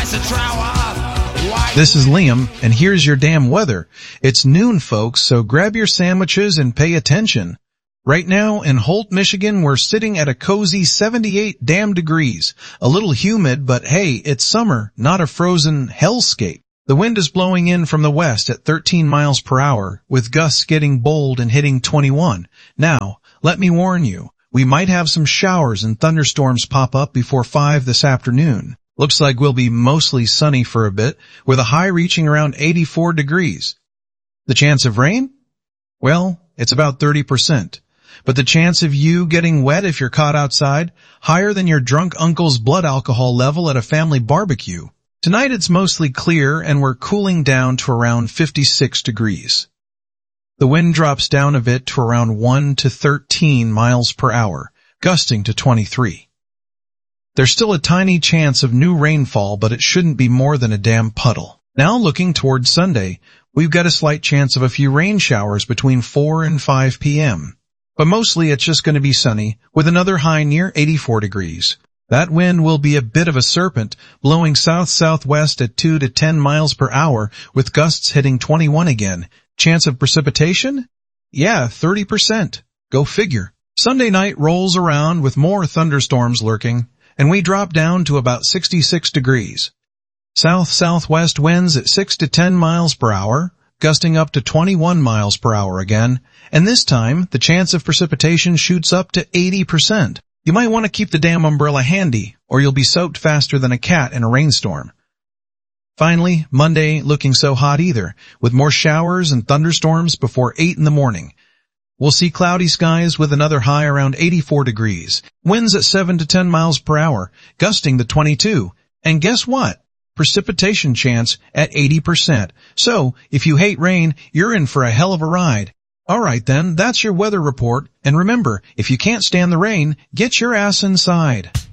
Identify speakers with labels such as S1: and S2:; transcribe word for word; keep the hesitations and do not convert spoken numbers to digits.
S1: This is Liam, and here's your damn weather. It's noon, folks, so grab your sandwiches and pay attention. Right now, in Holt, Michigan, we're sitting at a cozy seventy-eight damn degrees. A little humid, but hey, it's summer, not a frozen hellscape. The wind is blowing in from the west at thirteen miles per hour, with gusts getting bold and hitting twenty-one. Now, let me warn you, we might have some showers and thunderstorms pop up before five this afternoon. Looks like we'll be mostly sunny for a bit, with a high reaching around eighty-four degrees. The chance of rain? Well, it's about thirty percent. But the chance of you getting wet if you're caught outside? Higher than your drunk uncle's blood alcohol level at a family barbecue. Tonight it's mostly clear and we're cooling down to around fifty-six degrees. The wind drops down a bit to around one to thirteen miles per hour, gusting to twenty-three. There's still a tiny chance of new rainfall, but it shouldn't be more than a damn puddle. Now looking towards Sunday, we've got a slight chance of a few rain showers between four and five p m But mostly it's just going to be sunny, with another high near eighty-four degrees. That wind will be a bit of a serpent, blowing south-southwest at two to ten miles per hour, with gusts hitting twenty-one again. Chance of precipitation? Yeah, thirty percent. Go figure. Sunday night rolls around with more thunderstorms lurking, and we drop down to about sixty-six degrees. South-southwest winds at six to ten miles per hour, gusting up to twenty-one miles per hour again, and this time the chance of precipitation shoots up to eighty percent. You might want to keep the damn umbrella handy, or you'll be soaked faster than a cat in a rainstorm. Finally, Monday ain't looking so hot either, with more showers and thunderstorms before eight in the morning. We'll see cloudy skies with another high around eighty-four degrees, winds at seven to ten miles per hour, gusting to twenty-two. And guess what? Precipitation chance at eighty percent. So, if you hate rain, you're in for a hell of a ride. Alright then, that's your weather report. And remember, if you can't stand the rain, get your ass inside.